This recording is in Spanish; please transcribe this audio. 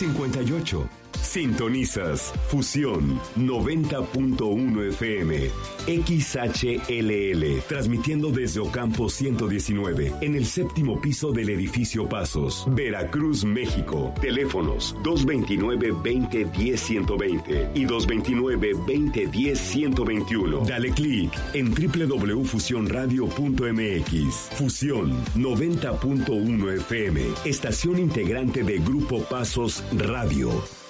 58. Sintonizas Fusión 90.1 FM XHLL, transmitiendo desde Ocampo 119, en el séptimo piso del edificio Pasos, Veracruz, México. Teléfonos 229-2010-120 y 229-2010-121. Dale clic en www.fusionradio.mx. Fusión 90.1 FM, estación integrante de Grupo Pasos Radio.